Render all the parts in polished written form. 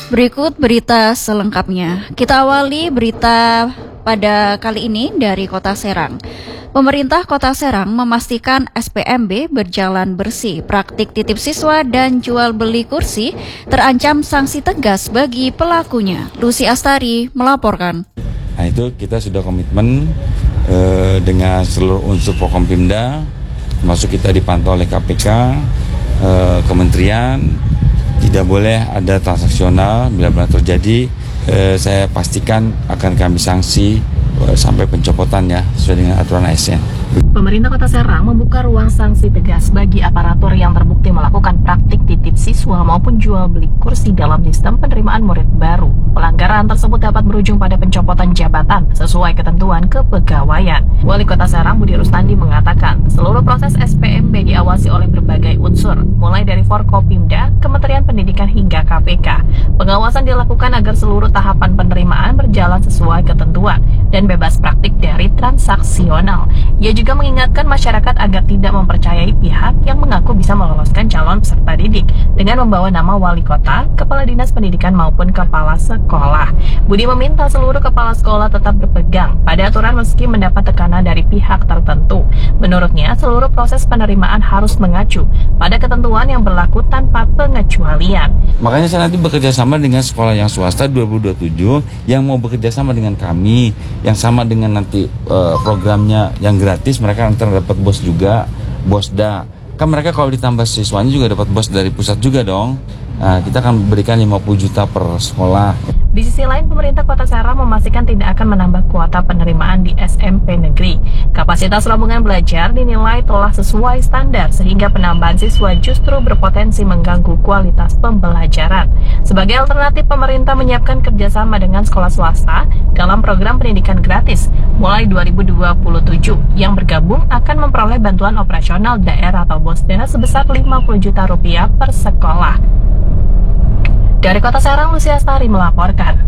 Berikut berita selengkapnya. Kita awali berita pada kali ini dari Kota Serang. Pemerintah Kota Serang memastikan SPMB berjalan bersih. Praktik titip siswa dan jual beli kursi terancam sanksi tegas bagi pelakunya. Lucy Astari melaporkan. Nah, itu kita sudah komitmen dengan seluruh unsur Forkompimda, termasuk kita dipantau oleh KPK, kementerian. Tidak boleh ada transaksional. Bila benar terjadi, saya pastikan akan kami sanksi sampai pencopotan ya, sesuai dengan aturan ASN. Pemerintah Kota Serang membuka ruang sanksi tegas bagi aparatur yang terbukti melakukan praktik titip siswa maupun jual beli kursi dalam sistem penerimaan murid baru. Pelanggaran tersebut dapat berujung pada pencopotan jabatan sesuai ketentuan kepegawaian. Wali Kota Serang Budi Rustandi mengatakan, seluruh proses SPMB diawasi oleh berbagai unsur, mulai dari Forkopimda, Kementerian Pendidikan hingga KPK. Pengawasan dilakukan agar seluruh tahapan penerimaan berjalan sesuai ketentuan dan bebas praktik dari transaksional. Ia juga mengingatkan masyarakat agar tidak mempercayai pihak yang mengaku bisa meloloskan calon peserta didik dengan membawa nama wali kota, kepala dinas pendidikan maupun kepala sekolah. Budi meminta seluruh kepala sekolah tetap berpegang pada aturan meski mendapat tekanan dari pihak tertentu. Menurutnya, seluruh proses penerimaan harus mengacu pada ketentuan yang berlaku tanpa pengecualian. Makanya saya nanti bekerja sama dengan sekolah yang swasta 2027 yang mau bekerja sama dengan kami, yang sama dengan nanti programnya yang gratis, mereka nanti dapat bos juga, bosda. Kan mereka kalau ditambah siswanya juga dapat bos dari pusat juga dong. Nah, kita akan berikan 50 juta per sekolah. Di sisi lain, pemerintah Kota Serang memastikan tidak akan menambah kuota penerimaan di SMP negeri. Kapasitas rombongan belajar dinilai telah sesuai standar sehingga penambahan siswa justru berpotensi mengganggu kualitas pembelajaran. Sebagai alternatif, pemerintah menyiapkan kerjasama dengan sekolah swasta dalam program pendidikan gratis mulai 2027 yang bergabung akan memperoleh bantuan operasional daerah atau BOSDA sebesar 50 juta rupiah per sekolah. Dari Kota Serang, Lucy Astari melaporkan.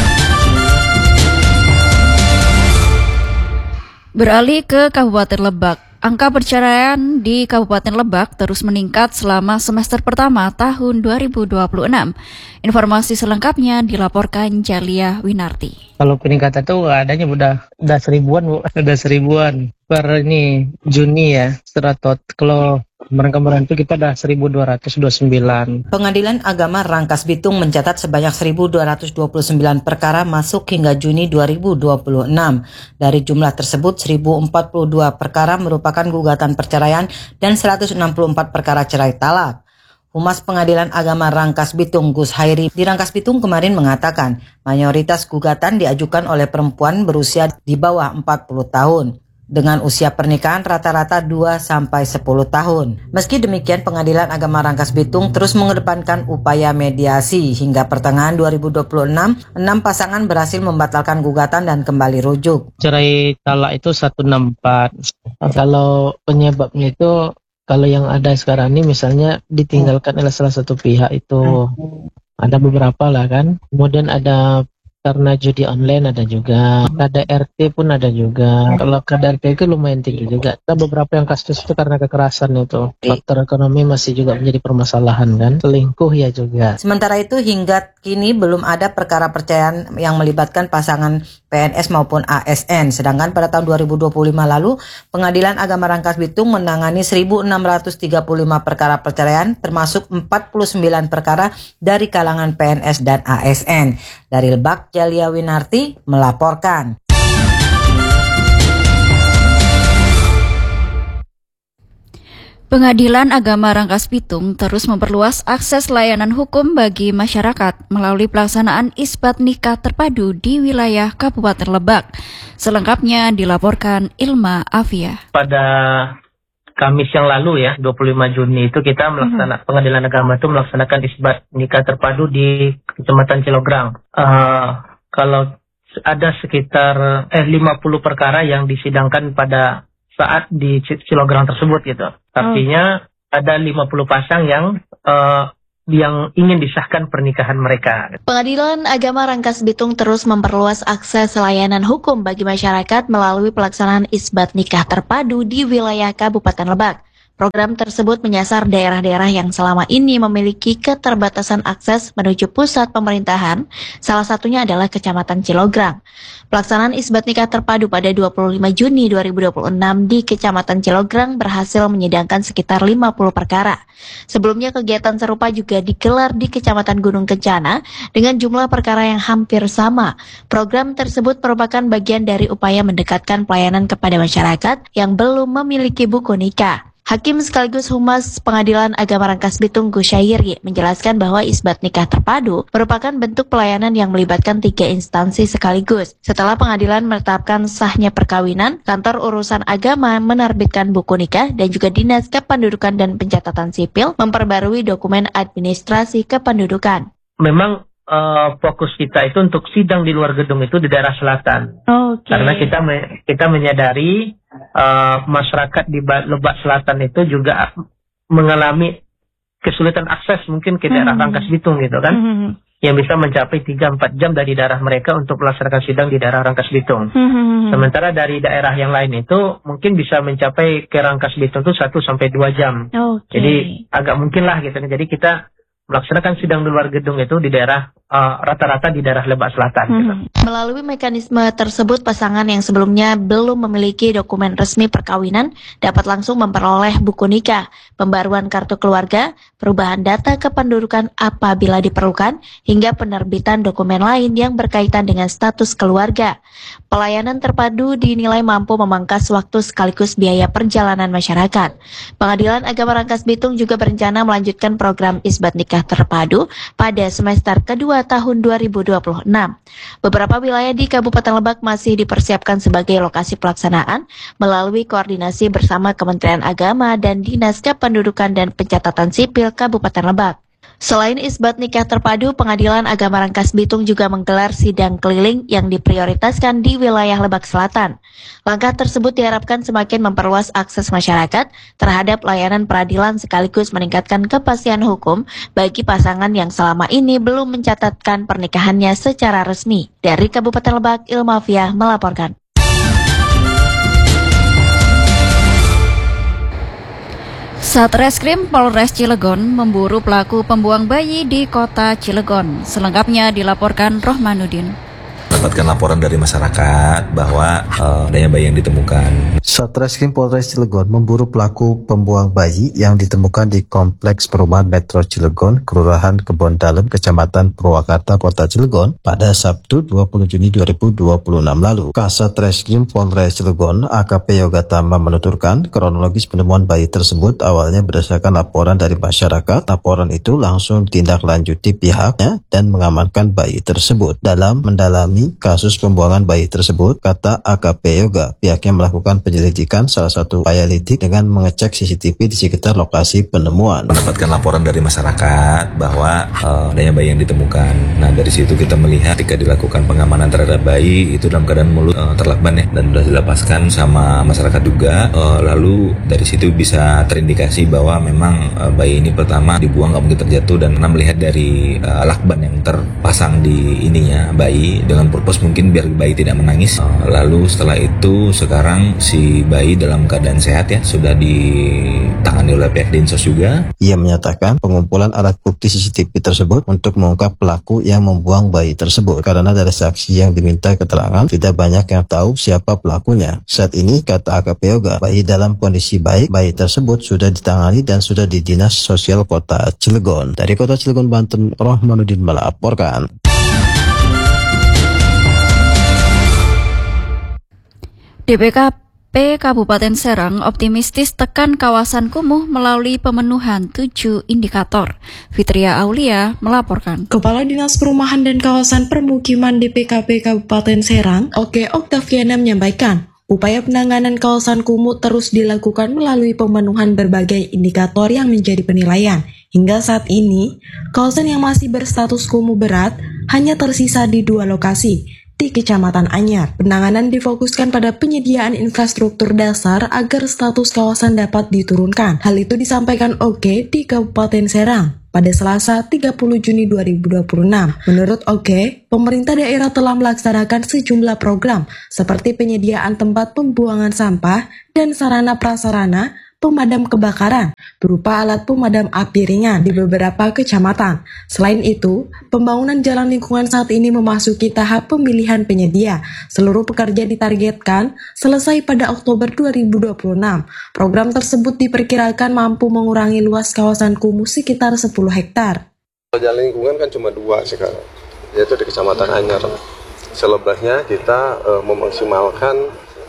Beralih ke Kabupaten Lebak. Angka perceraian di Kabupaten Lebak terus meningkat selama semester pertama tahun 2026. Informasi selengkapnya dilaporkan Jalia Winarti. Kalau peningkatan itu adanya udah seribuan, Bu. Udah seribuan per ini Juni ya. Kalau kemarin itu kita udah 1.229. Pengadilan Agama Rangkas Bitung mencatat sebanyak 1.229 perkara masuk hingga Juni 2026. Dari jumlah tersebut, 1.042 perkara merupakan gugatan perceraian dan 164 perkara cerai talak. Humas Pengadilan Agama Rangkas Bitung, Gus Hairi, di Rangkas Bitung kemarin mengatakan mayoritas gugatan diajukan oleh perempuan berusia di bawah 40 tahun. Dengan usia pernikahan rata-rata 2-10 tahun. Meski demikian, Pengadilan Agama Rangkas Bitung terus mengedepankan upaya mediasi. Hingga pertengahan 2026, 6 pasangan berhasil membatalkan gugatan dan kembali rujuk. Cerai talak itu 164. Kalau penyebabnya itu, kalau yang ada sekarang ini misalnya ditinggalkan oleh salah satu pihak itu ada beberapa lah kan. Kemudian ada karena judi online ada juga, KDRT pun ada juga. Kalau KDRT itu lumayan tinggi juga. Ada beberapa yang kasus itu karena kekerasan itu. Faktor ekonomi masih juga menjadi permasalahan kan. Selingkuh ya juga. Sementara itu hingga kini belum ada perkara perceraian yang melibatkan pasangan PNS maupun ASN. Sedangkan pada tahun 2025 lalu, Pengadilan Agama Rangkas Bitung menangani 1.635 perkara perceraian, termasuk 49 perkara dari kalangan PNS dan ASN. Dari Lebak, Jalia Winarti melaporkan. Pengadilan Agama Rangkas Bitung terus memperluas akses layanan hukum bagi masyarakat melalui pelaksanaan isbat nikah terpadu di wilayah Kabupaten Lebak. Selengkapnya dilaporkan Ilma Afia. Pada Kamis yang lalu ya, 25 Juni itu kita Pengadilan Agama itu melaksanakan isbat nikah terpadu di Kecamatan Cilograng. Kalau ada sekitar 50 perkara yang disidangkan pada saat di Cilograng tersebut gitu. Artinya ada 50 pasang yang ingin disahkan pernikahan mereka. Pengadilan Agama Rangkas Bitung terus memperluas akses layanan hukum bagi masyarakat melalui pelaksanaan isbat nikah terpadu di wilayah Kabupaten Lebak. Program tersebut menyasar daerah-daerah yang selama ini memiliki keterbatasan akses menuju pusat pemerintahan, salah satunya adalah Kecamatan Cilograng. Pelaksanaan isbat nikah terpadu pada 25 Juni 2026 di Kecamatan Cilograng berhasil menyidangkan sekitar 50 perkara. Sebelumnya kegiatan serupa juga digelar di Kecamatan Gunung Kencana dengan jumlah perkara yang hampir sama. Program tersebut merupakan bagian dari upaya mendekatkan pelayanan kepada masyarakat yang belum memiliki buku nikah. Hakim sekaligus Humas Pengadilan Agama Rangkas Bitung Gus Syairi menjelaskan bahwa isbat nikah terpadu merupakan bentuk pelayanan yang melibatkan 3 instansi sekaligus. Setelah pengadilan menetapkan sahnya perkawinan, kantor urusan agama menerbitkan buku nikah dan juga Dinas Kependudukan dan Pencatatan Sipil memperbarui dokumen administrasi kependudukan. Memang fokus kita itu untuk sidang di luar gedung itu di daerah selatan. Karena kita menyadari masyarakat di Lebak Selatan itu juga mengalami kesulitan akses mungkin ke daerah Rangkas Bitung gitu kan. Yang bisa mencapai 3-4 jam dari daerah mereka untuk melaksanakan sidang di daerah Rangkas Bitung. Sementara dari daerah yang lain itu mungkin bisa mencapai ke Rangkas Bitung itu 1-2 jam. Jadi agak mungkin lah gitu. Jadi kita melaksanakan sidang di luar gedung itu di daerah rata-rata di daerah Lebak Selatan. Gitu. Melalui mekanisme tersebut, pasangan yang sebelumnya belum memiliki dokumen resmi perkawinan dapat langsung memperoleh buku nikah, pembaruan kartu keluarga, perubahan data kependudukan apabila diperlukan, hingga penerbitan dokumen lain yang berkaitan dengan status keluarga. Pelayanan terpadu dinilai mampu memangkas waktu sekaligus biaya perjalanan masyarakat. Pengadilan Agama Rangkas Bitung juga berencana melanjutkan program isbat nikah terpadu pada semester kedua tahun 2026. Beberapa wilayah di Kabupaten Lebak masih dipersiapkan sebagai lokasi pelaksanaan melalui koordinasi bersama Kementerian Agama dan Dinas Kependudukan dan Pencatatan Sipil Kabupaten Lebak. Selain isbat nikah terpadu, Pengadilan Agama Rangkas Bitung juga menggelar sidang keliling yang diprioritaskan di wilayah Lebak Selatan. Langkah tersebut diharapkan semakin memperluas akses masyarakat terhadap layanan peradilan sekaligus meningkatkan kepastian hukum bagi pasangan yang selama ini belum mencatatkan pernikahannya secara resmi. Dari Kabupaten Lebak, Ilmafiah melaporkan. Satreskrim Polres Cilegon memburu pelaku pembuang bayi di kota Cilegon. Selengkapnya dilaporkan Rohmanuddin. Mendapatkan laporan dari masyarakat bahwa adanya bayi yang ditemukan. Satreskrim Polres Cilegon memburu pelaku pembuang bayi yang ditemukan di Kompleks Perumahan Metro Cilegon, Kelurahan Kebon Dalem, Kecamatan Purwakarta, Kota Cilegon pada Sabtu 20 Juni 2026 lalu. Kasatreskrim Polres Cilegon AKP Yoga Tama menuturkan kronologis penemuan bayi tersebut awalnya berdasarkan laporan dari masyarakat. Laporan itu langsung ditindaklanjuti pihaknya dan mengamankan bayi tersebut. Dalam mendalami kasus pembuangan bayi tersebut, kata AKP Yoga, pihaknya melakukan penyelidikan salah satu upaya lidik dengan mengecek CCTV di sekitar lokasi penemuan. Mendapatkan laporan dari masyarakat bahwa adanya bayi yang ditemukan. Nah, dari situ kita melihat ketika dilakukan pengamanan terhadap bayi itu dalam keadaan mulut terlakban ya, dan sudah dilepaskan sama masyarakat juga. Lalu dari situ bisa terindikasi bahwa memang bayi ini pertama dibuang nggak mungkin terjatuh, dan karena melihat dari lakban yang terpasang di ininya bayi dengan purpose mungkin biar bayi tidak menangis. Lalu setelah itu sekarang si bayi dalam keadaan sehat ya, sudah ditangani oleh pihak Dinsos juga. Ia menyatakan pengumpulan alat bukti CCTV tersebut untuk mengungkap pelaku yang membuang bayi tersebut, karena dari saksi yang diminta keterangan tidak banyak yang tahu siapa pelakunya. Saat ini, kata AKP Yoga, bayi dalam kondisi baik. Bayi tersebut sudah ditangani dan sudah di Dinas Sosial Kota Cilegon. Dari Kota Cilegon, Banten, Rohmanuddin melaporkan. DPKP Kabupaten Serang optimistis tekan kawasan kumuh melalui pemenuhan 7 indikator. Fitria Aulia melaporkan. Kepala Dinas Perumahan dan Kawasan Permukiman DPKP Kabupaten Serang, Oke Oktaviana menyampaikan, upaya penanganan kawasan kumuh terus dilakukan melalui pemenuhan berbagai indikator yang menjadi penilaian. Hingga saat ini, kawasan yang masih berstatus kumuh berat hanya tersisa di 2 lokasi, di Kecamatan Anyar. Penanganan difokuskan pada penyediaan infrastruktur dasar agar status kawasan dapat diturunkan. Hal itu disampaikan Oke di Kabupaten Serang pada Selasa 30 Juni 2026. Menurut Oke, pemerintah daerah telah melaksanakan sejumlah program seperti penyediaan tempat pembuangan sampah dan sarana prasarana, pemadam kebakaran berupa alat pemadam api ringan di beberapa kecamatan. Selain itu, pembangunan jalan lingkungan saat ini memasuki tahap pemilihan penyedia. Seluruh pekerja ditargetkan selesai pada Oktober 2026. Program tersebut diperkirakan mampu mengurangi luas kawasan kumuh sekitar 10 hektar. Jalan lingkungan kan cuma 2 sekarang, yaitu di Kecamatan Anyar. Selebihnya kita memaksimalkan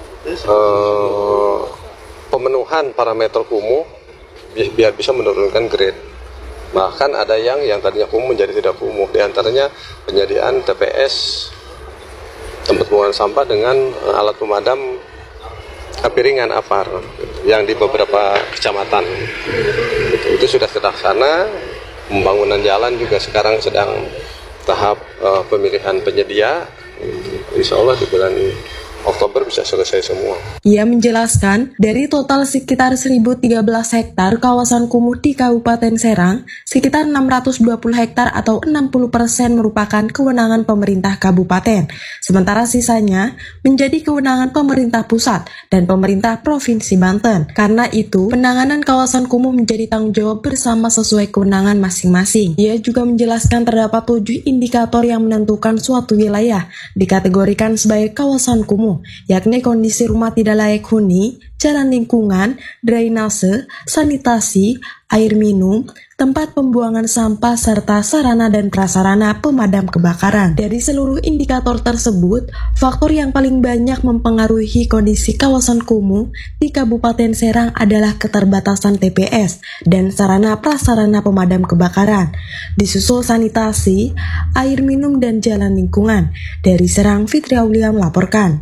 pemenuhan parameter kumuh biar bisa menurunkan grade. Bahkan ada yang tadinya kumuh menjadi tidak kumuh, di antaranya penyediaan TPS, tempat pembuangan sampah dengan alat pemadam api ringan APAR yang di beberapa kecamatan. Itu sudah terlaksana. Pembangunan jalan juga sekarang sedang tahap pemilihan penyedia. Insya Allah di bulan Oktober bisa selesai semua. Ia menjelaskan, dari total sekitar 1.013 hektar kawasan kumuh di Kabupaten Serang, sekitar 620 hektar atau 60% merupakan kewenangan pemerintah kabupaten, sementara sisanya menjadi kewenangan pemerintah pusat dan pemerintah Provinsi Banten. Karena itu, penanganan kawasan kumuh menjadi tanggung jawab bersama sesuai kewenangan masing-masing. Ia juga menjelaskan terdapat 7 indikator yang menentukan suatu wilayah dikategorikan sebagai kawasan kumuh, yakni kondisi rumah tidak layak huni, jalan lingkungan, drainase, sanitasi, air minum, tempat pembuangan sampah, serta sarana dan prasarana pemadam kebakaran. Dari seluruh indikator tersebut, faktor yang paling banyak mempengaruhi kondisi kawasan kumuh di Kabupaten Serang adalah keterbatasan TPS dan sarana prasarana pemadam kebakaran, disusul sanitasi, air minum, dan jalan lingkungan. Dari Serang, Fitri Aulia melaporkan.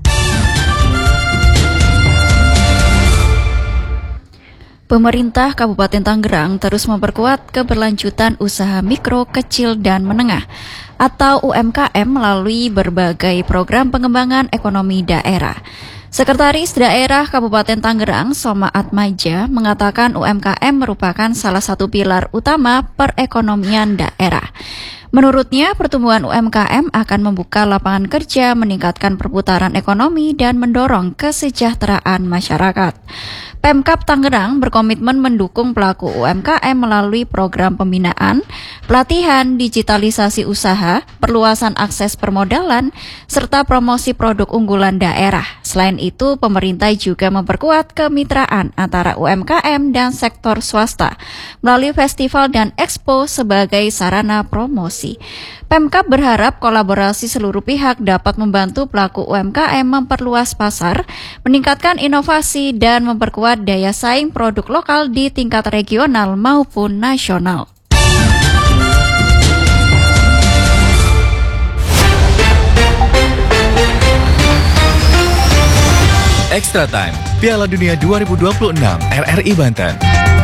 Pemerintah Kabupaten Tangerang terus memperkuat keberlanjutan usaha mikro, kecil, dan menengah atau UMKM melalui berbagai program pengembangan ekonomi daerah. Sekretaris Daerah Kabupaten Tangerang, Soma Atmaja, mengatakan UMKM merupakan salah satu pilar utama perekonomian daerah. Menurutnya, pertumbuhan UMKM akan membuka lapangan kerja, meningkatkan perputaran ekonomi, dan mendorong kesejahteraan masyarakat. Pemkab Tangerang berkomitmen mendukung pelaku UMKM melalui program pembinaan, pelatihan, digitalisasi usaha, perluasan akses permodalan, serta promosi produk unggulan daerah. Selain itu, pemerintah juga memperkuat kemitraan antara UMKM dan sektor swasta melalui festival dan expo sebagai sarana promosi. Pemkab berharap kolaborasi seluruh pihak dapat membantu pelaku UMKM memperluas pasar, meningkatkan inovasi, dan memperkuat daya saing produk lokal di tingkat regional maupun nasional. Extra Time, Piala Dunia 2026, RRI Banten.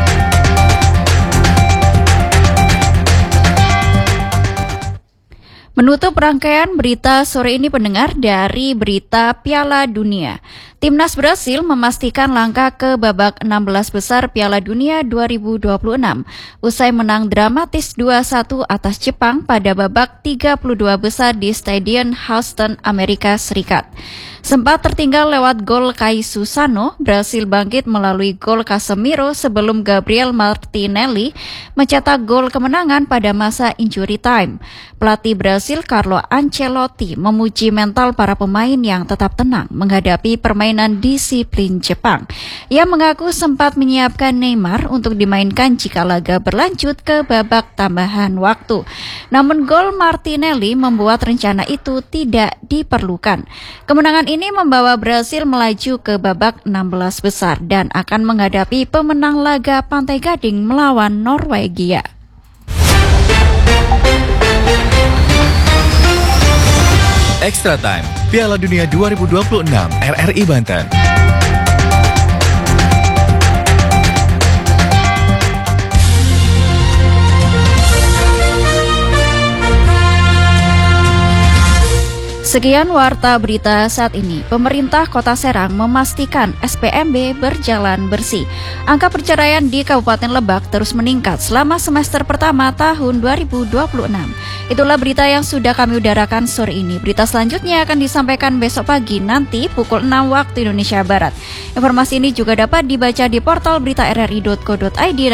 Menutup rangkaian berita sore ini pendengar dari berita Piala Dunia. Timnas Brasil memastikan langkah ke babak 16 besar Piala Dunia 2026 usai menang dramatis 2-1 atas Jepang pada babak 32 besar di Stadion Houston, Amerika Serikat. Sempat tertinggal lewat gol Kai Susano, Brasil bangkit melalui gol Casemiro sebelum Gabriel Martinelli mencetak gol kemenangan pada masa injury time. Pelatih Brasil Carlo Ancelotti memuji mental para pemain yang tetap tenang menghadapi permainan disiplin Jepang. Ia mengaku sempat menyiapkan Neymar untuk dimainkan jika laga berlanjut ke babak tambahan waktu. Namun gol Martinelli membuat rencana itu tidak diperlukan. Kemenangan ini membawa Brasil melaju ke babak 16 besar dan akan menghadapi pemenang laga Pantai Gading melawan Norwegia. Extra Time, Piala Dunia 2026, RRI Banten. Sekian warta berita saat ini. Pemerintah Kota Serang memastikan SPMB berjalan bersih. Angka perceraian di Kabupaten Lebak terus meningkat selama semester pertama tahun 2026. Itulah berita yang sudah kami udarakan sore ini. Berita selanjutnya akan disampaikan besok pagi nanti pukul 6 waktu Indonesia Barat. Informasi ini juga dapat dibaca di portal berita rri.co.id